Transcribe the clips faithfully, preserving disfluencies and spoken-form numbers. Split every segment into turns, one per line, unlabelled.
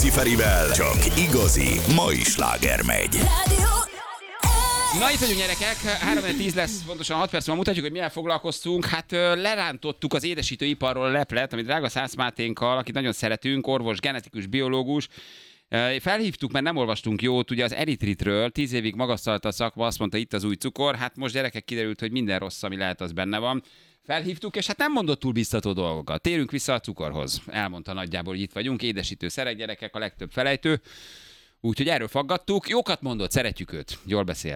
Ferivel csak igazi mai sláger megy.
Na itt vagyunk, gyerekek, három tíz lesz, pontosan hat perc, mutatjuk, hogy milyen foglalkoztunk. Hát lerántottuk az édesítőiparról a leplet, amit drága Szász Máténkkal, akit nagyon szeretünk, orvos, genetikus, biológus. Felhívtuk, mert nem olvastunk jót, ugye az eritritről, tíz évig magasztalta a szakma, azt mondta, itt az új cukor, hát most gyerekek kiderült, hogy minden rossz, ami lehet, az benne van. Felhívtuk, és hát nem mondott túl biztató dolgokat. Térünk vissza a cukorhoz. Elmondta nagyjából, hogy itt vagyunk, édesítő szerek, gyerekek, a legtöbb felejtő. Úgyhogy erről faggattuk. Jókat mondott, szeretjük őt, jól beszél.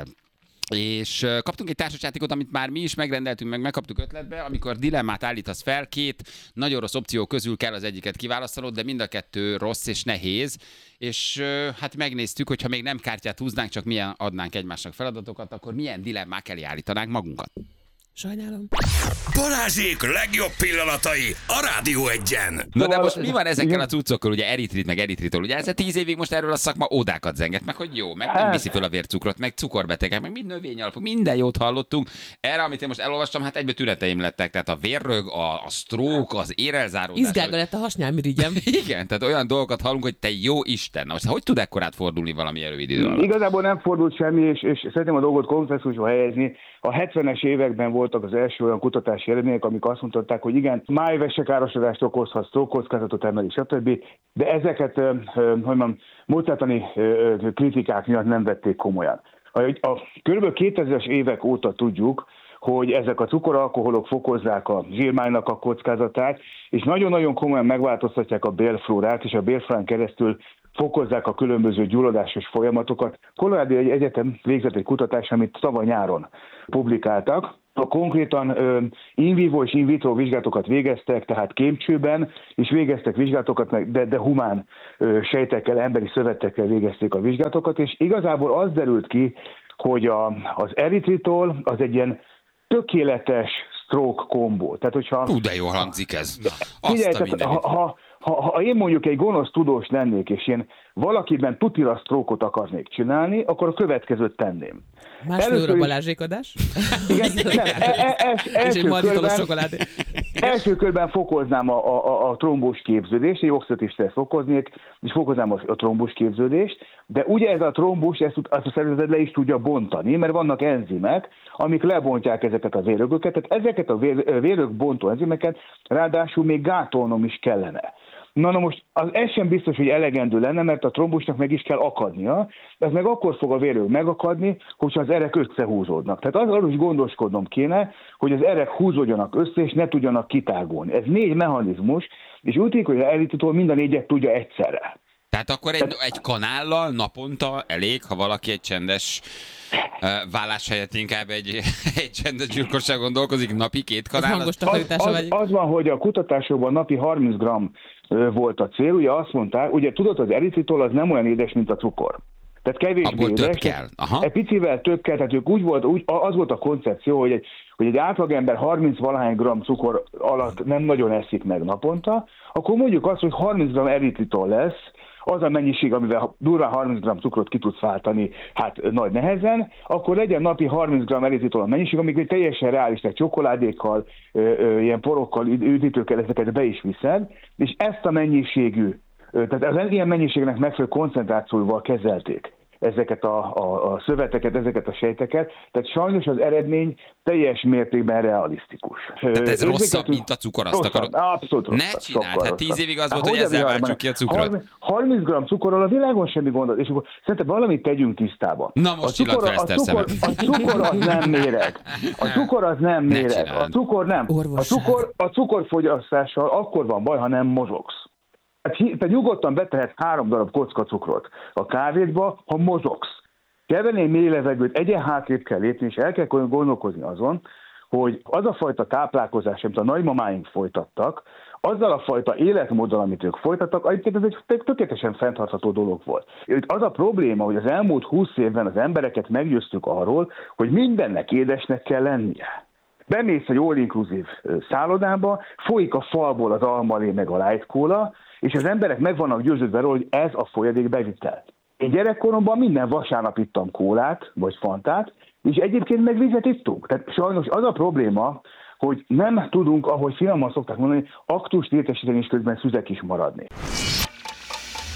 És kaptunk egy társasjátékot, amit már mi is megrendeltünk, meg megkaptuk ötletbe, amikor dilemmát állítasz fel, két nagyon rossz opció közül kell az egyiket kiválasztanod, de mind a kettő rossz és nehéz, és hát megnéztük, hogy ha még nem kártyát húznánk, csak milyen adnánk egymásnak feladatokat, akkor milyen dilemmák elé állítanánk magunkat.
Sajnálom.
Balázsék legjobb pillanatai a Rádió Egyen.
Na de most mi van ezekkel a cuccokkal, ugye eritrit meg eritritol, ugye ez a tíz évig most erről a szakma ódákat zenget, meg hogy jó, meg nem viszi föl a vércukrot, meg cukorbetegek, meg mind növényalapú, minden jót hallottunk. Erre, amit én most elolvastam, hát egybe tüneteim lettek, tehát a vérrög, a, a stroke, az érelzáródás.
Izgága lett a hasnyálmirigyem.
Igen, tehát olyan dolgokat hallunk, hogy te jó Isten. Na most hogy tud ekkorát fordulni valami rövid idő alatt?
Igazából nem fordult semmi, és, és szeretném a dolgot kontextusba helyezni. A hetvenes években voltak az első olyan kutatási eredmények, amik azt mutatták, hogy igen, májvese-károsodást okozhat, stroke kockázatot emeli, stb. De ezeket, hogy mondjam, módszertani kritikák miatt nem vették komolyan. A, a kb. kétezres évek óta tudjuk, hogy ezek a cukoralkoholok fokozzák a zsírmánynak a kockázatát, és nagyon-nagyon komolyan megváltoztatják a bélflórát, és a bélflórán keresztül fokozzák a különböző gyulladásos folyamatokat. Colorado Egyetem végzett egy kutatást, amit tavaly nyáron publikáltak. A konkrétan in vivo és in vitro vizsgálatokat végeztek, tehát kémcsőben, és végeztek vizsgálatokat, de, de humán sejtekkel, emberi szövetekkel végezték a vizsgálatokat, és igazából az derült ki, hogy a, az eritritol az egy ilyen tökéletes stroke kombó. Tehát, hogyha...
Hú, de jól hangzik ez.
Figyelj, tehát, ha, ha, ha, ha én mondjuk egy gonosz tudós lennék, és én valakiben tutira sztrókot akarnék csinálni, akkor a következőt tenném.
Másfél óra Balázsékadás?
Igen, nem, e, e, e,
és egy maditolos csokoládé.
Első körben fokoznám a, a, a trombus képződést, egy oxidatív stressz fokoznék, és fokoznám a, a trombus képződést, de ugye ez a trombus, ezt, ezt a szervezet le is tudja bontani, mert vannak enzimek, amik lebontják ezeket a vérögöket, tehát ezeket a vér, vérög bontó enzimeket ráadásul még gátolnom is kellene. Na, na most az ez sem biztos, hogy elegendő lenne, mert a trombusnak meg is kell akadnia, ez meg akkor fog a vérrög megakadni, hogyha az erek összehúzódnak. Tehát arról is gondoskodnom kéne, hogy az erek húzódjanak össze, és ne tudjanak kitágulni. Ez négy mechanizmus, és úgy tűnik, hogy az eritritol mind a négyet tudja egyszerre.
Tehát akkor egy, egy kanállal naponta elég, ha valaki egy csendes uh, vállás helyett inkább egy, egy csendes gyilkosságon dolgozik, napi két kanál.
Az,
az, az, az van, hogy a kutatásokban napi harminc gramm volt a cél, ugye azt mondták, ugye tudod, az eritritol az nem olyan édes, mint a cukor. Tehát kevésbé édes.
Több kell. Aha.
Egy picivel több kell, tehát ők úgy volt, úgy, az volt a koncepció, hogy egy, hogy egy átlagember harminc valahány gram cukor alatt nem nagyon eszik meg naponta, akkor mondjuk azt, hogy harminc gramm eritritol lesz, az a mennyiség, amivel durván harminc gramm cukrot ki tudsz váltani, hát nagy nehezen, akkor legyen napi harminc gramm eritritol a mennyiség, amikor teljesen reális, tehát csokoládékkal, ö, ö, ilyen porokkal, üdítőkkel ezeket be is viszed, és ezt a mennyiségű, ö, tehát az ilyen mennyiségnek megfelelő koncentrációval kezelték ezeket a, a, a szöveteket, ezeket a sejteket, tehát sajnos az eredmény teljes mértékben realisztikus.
Tehát ez rosszabb, mint a cukor, azt
rosszabb,
akarod?
Abszolút rosszabb.
Ne csináld, hát tíz évig az volt, hogy ezzel váltsuk ki a cukrot.
harminc gramm cukorral a világon semmi gondol, és akkor szerintem valamit tegyünk tisztába.
Na most csillag fel Eszter szemem.
A cukor az nem méreg. A cukor az nem méreg. A cukor nem. A cukor, a cukorfogyasztással akkor van baj, ha nem mozogsz. Tehát nyugodtan betehetsz három darab kocka cukrot a kávédba, ha mozogsz. Kell venni egy mély levegőt, egyen hátrébb kell lépni, és el kell gondolkozni azon, hogy az a fajta táplálkozás, amit a nagymamáink folytattak, azzal a fajta életmóddal, amit ők folytattak, egyébként ez egy tökéletesen fenntartható dolog volt. Az a probléma, hogy az elmúlt húsz évben az embereket meggyőztük arról, hogy mindennek édesnek kell lennie. Bemész egy all-inclusive szállodába, folyik a falból az almalé meg a light cola, és az emberek meg vannak győződve róla, hogy ez a folyadék bevitel. Én gyerekkoromban minden vasárnap ittam kólát, vagy fantát, és egyébként meg vizet ittunk. Tehát sajnos az a probléma, hogy nem tudunk, ahogy finoman szokták mondani, aktust értesíteni, és közben szüzek is maradni.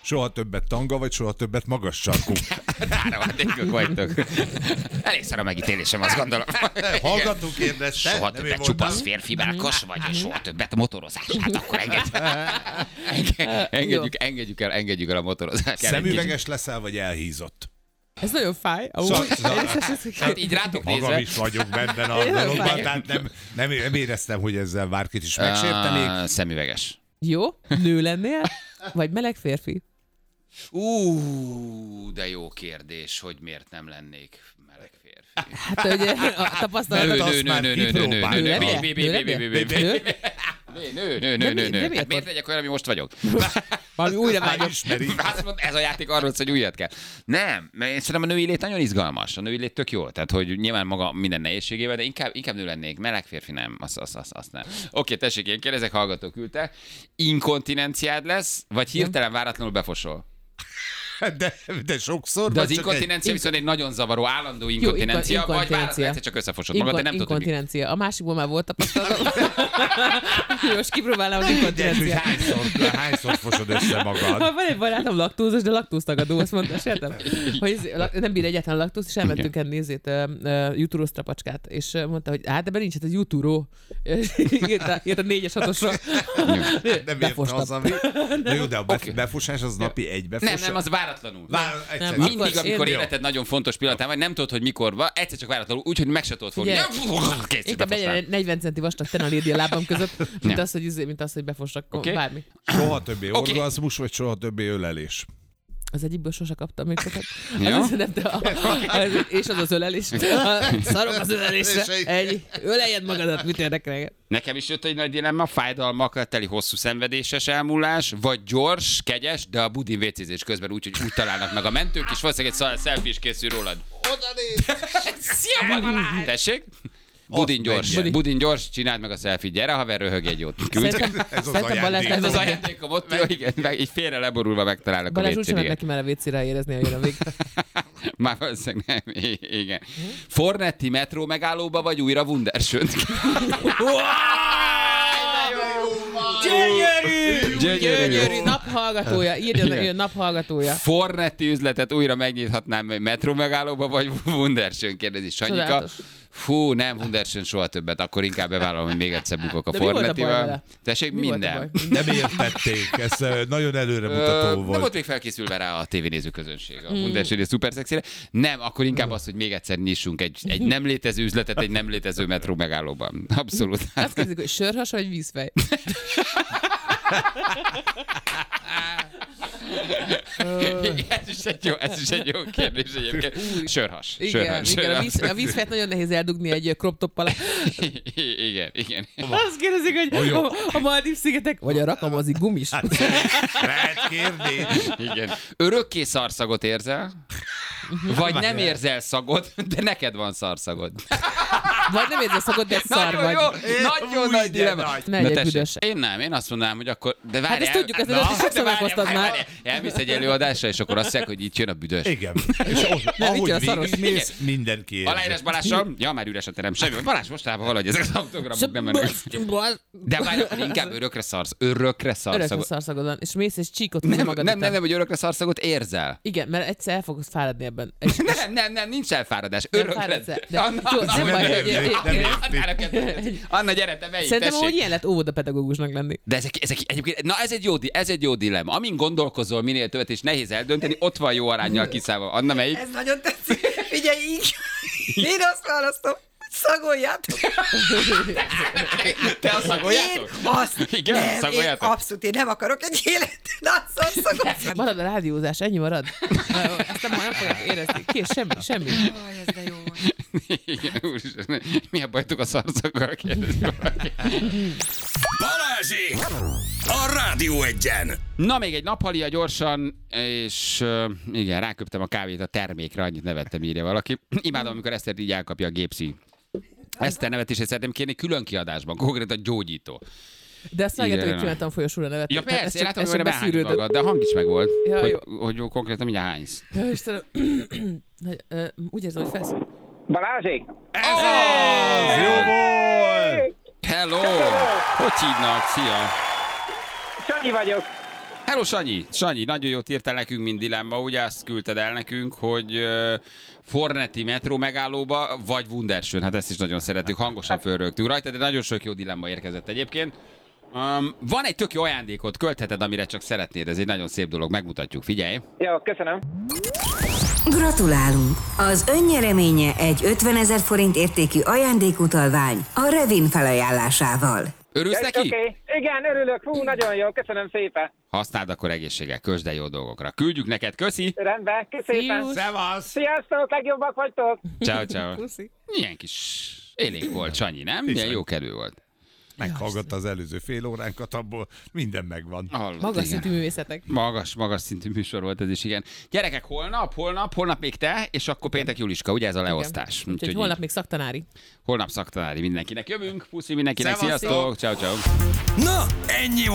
Soha többet tanga, vagy soha többet magas sarkú?
Rára vagytok. Elég szar a megítélésem, azt gondolom.
Hallgató kérdezte.
Soha többet csupasz férfi melkas, vagy soha többet motorozás. Hát akkor engedjük, engedjük, engedjük, el, engedjük el a motorozást.
Szemüveges leszel, vagy elhízott?
Ez nagyon fáj.
Hát így rátok nézve.
Magam is vagyok benne a dologban, tehát nem, nem, nem éreztem, hogy ezzel bárkit is megsértenék.
Uh, szemüveges.
Jó, nő lennél? Vagy meleg férfi?
Ú, de jó kérdés, hogy miért nem lennék meleg férfi.
Hát ugye a tapasztalatot
Nő, nő, nő, nő, nő, nő, nő, nő,
lennél?
bé, bé,
Nő
bé, bé, bé, bé,
lennél?
bé. Nő, nő, nő,
De
nő,
mi-
nő.
de miért
Hát miért
volt?
legyek olyan, ami most vagyok?
Valami újra vágyom.
Ismeri.
Azt mondta, ez a játék arról szól, hogy újat kell. Nem, mert én szerintem a női lét nagyon izgalmas. A női lét tök jó. Tehát, hogy nyilván maga minden nehézségével, de inkább, inkább nő lennék. Meleg férfi nem. Azt, azt, azt, azt nem. Oké, tessék, én kérdezek, hallgató küldte. Inkontinenciád lesz, vagy hirtelen váratlanul befosol?
De, de sokszor.
De az
vagy csak
inkontinencia viszont egy nagyon zavaró, állandó
Jó,
inkontinencia,
inko-
vagy váratlanul
inkontinencia.
egyszer csak összefosod magad, de nem tudod, hogy mi.
Inkontinencia. A másikból már volt tapasztalatom. Most kipróbálom az
egy- de, hogy
inkontinenciát.
hányszor, hányszor fosod össze magad?
Ha van egy barátom laktózos, de laktóztagadó, azt mondta, sértem, hogy ez- lak- nem bír egyáltalán laktóz, és elmentünk enni nézét, uh, jutúrós strapacskát, és uh, mondta, hogy hát ebben nincs, hát ez jutúró. Írta írt a négyes hatosra.
Nem érte az, ami... Na jó, de a bef-
Oké.
befosás az napi egy befosás.
Nem, nem, az váratlanul.
Vár, egyszer.
Nem,
Mindig,
Akkor
amikor
én-
életed nagyon fontos pillanatán vagy, nem tudod, hogy mikor van, egyszer csak váratlanul, úgyhogy meg se tudod fogni.
Ugye,
Kész,
Inkább
befostál.
legyen egy negyven centi vastag tenalédi a lábam között, mint
Ja.
az, hogy, izé- mint az, hogy befossak
Oké.
bármi.
Soha többé
Oké.
orgazmus, vagy soha többé ölelés?
Az egyikből sose kaptam még sokat.
Ja.
Az, nem, de a, a, és az az ölelés. A, szarok az ölelésre. Egy, öleljed magadat, mit érdekel engem?
Nekem is jött egy nagy dilemma, fájdalmakkal teli hosszú szenvedéses elmúlás, vagy gyors, kegyes, de a budin vécézés közben úgy, hogy úgy találnak meg a mentők, és valószínűleg egy selfie is készül rólad.
Oda néz!
Szia, Balázs! Tessék? Budin gyors,
menjen.
budin gyors, csináld meg a selfie. Gyere, haver, röhög egy jót. Küld.
Szerintem,
Ez az
szerintem Balázs
ajándék.
Ez az
nem-
ajándékom ott, jó, igen, meg így félre leborulva megtalálnak a
Balázs úgy sem ment
vécén.
neki már a vécére érezni, hogy jön a vég.
Már valószínűleg nem, I- igen. Fornetti metró megállóba, vagy újra Wunderschönt?
Gyönyörű!
Gyönyörű.
Gyönyörű! Naphallgatója, írjon,
Igen.
írjon naphallgatója.
Fornetti üzletet újra megnyithatnám egy metró megállóba, vagy Wunderschön, kérdezi Sanyika.
Csodálatos.
Fú, nem, Wunderschön soha többet, akkor inkább bevállalom, hogy még egyszer bukok a
De mi volt a baj
Fornettival.
vele?
Tessék,
Mi volt a
minden.
baj?
Nem értették, ez ö, nagyon előremutató
Ö, nem
volt.
volt még felkészülve rá a tévénéző közönség a
Hmm.
Wunderschön és szuper szexire. Nem, akkor inkább az, hogy még egyszer nyissunk egy, egy nem létező üzletet egy nem létező metró megállóban. Abszolút.
Azt kérdezik, hogy sörhas vagy vízfej?
ez, is egy jó, ez is egy jó kérdés egyébként. Sörhas.
Igen,
Sörhas.
igen a,
Sörhas.
víz, a vízfejet nagyon nehéz eldugni egy crop top alá.
Igen, igen.
Azt kérdezik, hogy a, a Maldív-szigetek, vagy a rakamozi gumis.
Lehet kérni.
Igen. Örökké szarszagot érzel? Vagy nem érzel szagot, de neked van szarszagod.
Vagy nem érzed szakot, de szar
Nagyon
vagy.
jó, nagyon
Úgy,
nagy
de
dilemma.
nagy.
Ne
Na
legyek
tessék,
büdös.
én nem, én azt mondanám, hogy akkor... De várjál,
Hát ezt tudjuk, ezt
na,
ezt
de
sokszor
várjál,
meghoztad
várjál,
már.
várjál. Elmész egy előadásra, és akkor azt mondják, hogy itt jön a büdös.
Igen. És ott,
Nem, itt
ahogy
jön a szaros.
végigmész, mindenki érzi.
Aláírás Balással? Ja, már üres a terem. Semmi. Balázs mostában valahogy ezek az autogramok nem mennek. De várj, akkor inkább örökre szarsz. Örökre
Örökre
szarszagot.
szarszagod van, és mész és csíkot húz
Nem,
magad
nem,
után.
nem, nem, hogy örökre szarszagot érzel.
Igen, mert egyszer el fogsz fáradni ebben. És
Nem, nem, nem, nincs elfáradás.
Nem
Örökre.
fáradsz el. De-
Anna,
Jó,
Anna,
nem baj,
Anna,
hogy-
Anna,
hogy-
Anna, Anna, Anna, Anna, gyere, te melyik,
szerintem, hogy
tessék.
ilyen lett óvodapedagógusnak lenni.
De ezek, ezek egyébként, na ez egy jó, di- ez egy jó dilemma. Amin gondolkozol minél többet, és nehéz eldönteni, ott van jó aránnyal kiszállva. Anna, melyik?
Ez nagyon tetszik. Figyelj, így. Én azt választom, szagoljátok.
Te a szagoljátok?
Én azt
Igen,
nem, én
szagoljátok?
abszolút, én nem akarok egy életet. Látszom, szagoljátok.
Marad a rádiózás, ennyi marad. Ezt nem, nem fogják érezni. Kész, semmi, semmi.
Aj, ez de jó.
Igen, úristen, mi a bajtuk a szarszakkal? Kérdezi valaki.
Balázsék! A Rádió Egyen!
Na, még egy naphalia gyorsan, és uh, igen, ráköptem a kávét a termékre, annyit nevettem, írja valaki. Imádom, amikor Eszter így elkapja a gépszíj. Eszter nevetését szeretném kérni külön kiadásban, konkrétan gyógyító.
De azt vágjátok,
Igen.
hogy csináltam folyosóra nevet.
Ja
Tehát ez
persze, én
csak-
látom,
ez
hogy
csak
behányod
beszűrődött.
magad, de a hang is meg volt,
Ja,
hogy,
jó.
hogy, hogy konkrétan mindjárt hánysz.
Ja, Istenem. Nagy- ö, Úgy érzem, hogy felsz.
Balázsék!
Ez az! Jó volt!
Hello! Hogy hívnak? Szia!
Sanyi vagyok.
Hello, Sanyi! Sanyi, nagyon jót írtál nekünk, mint dilemma. Ugye azt küldted el nekünk, hogy uh, Fornetti metró megállóba, vagy Wunderschön. Hát ezt is nagyon szeretjük, hangosan fölrögtünk rajta, de nagyon sok jó dilemma érkezett egyébként. Um, van egy tök jó ajándékot, költheted, amire csak szeretnéd. Ez egy nagyon szép dolog, megmutatjuk. Figyelj!
Jó, köszönöm.
Gratulálunk! Az önnyereménye egy ötvenezer forint értékű ajándékutalvány a Revin felajánlásával.
Örülsz neki?
Oké, okay. Igen, örülök. Hú, nagyon jó, köszönöm szépen.
Használd akkor egészséggel, közd el jó dolgokra. Küldjük neked, köszi!
Rendben, köszönöm szépen.
Sziusz.
Szevasz!
Sziasztok, legjobbak vagytok.
Ciao, ciao.
Puszi.
Milyen kis élénk volt, Sanyi, nem? Milyen jó kedvű volt.
Meghallgatta az előző fél óránkat, abból minden megvan.
Hallott,
Magas
igen.
szintű művészetek.
Magas, magas szintű műsor volt ez is, igen. Gyerekek, holnap, holnap, holnap még te, és akkor péntek Juliska, ugye ez a leosztás.
Igen. Úgyhogy holnap még szaktanári.
holnap szaktanári mindenkinek jövünk. Puszi mindenkinek,
Szevasz,
sziasztok, ciao, ciao.
Na, ennyi volt.